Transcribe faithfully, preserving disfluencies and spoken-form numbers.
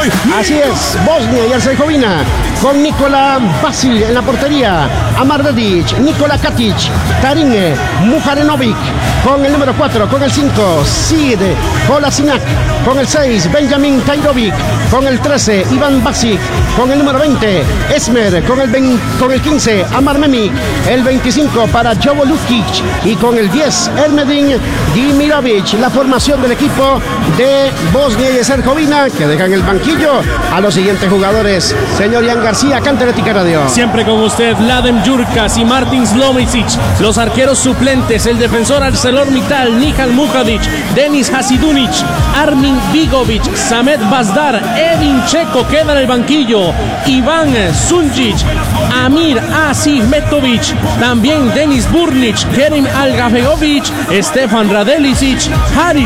Así es, Bosnia y Herzegovina con Nikola Basil en la portería, Amar Dedić, Nikola Katic, Taringe, Muharenovic con el número cuatro, con el cinco, Sid Kolasinac, con el seis, Benjamin Tajrovic, con el trece, Ivan Basic, con el número veinte, Esmer, con el, veinte, con el quince, Amar Memic, el veinticinco para Jovo Lukic y con el diez, Ermedin Dimirovic. La formación del equipo de Bosnia y Herzegovina, que deja en el banquillo a los siguientes jugadores. Señor Ian García, Canterética Radio. Siempre con usted, Vladem Jurkas y Martin Slomicic. Los arqueros suplentes, el defensor ArcelorMittal, Nihal Mukadic, Denis Hasidunic, Armin Bigovic, Samet Bazdar, Edin Checo queda en el banquillo, Iván Sunjic, Amir Asihmetovic, también Denis Burnic, Kerim Algafegovic, Stefan Radelicic, Haris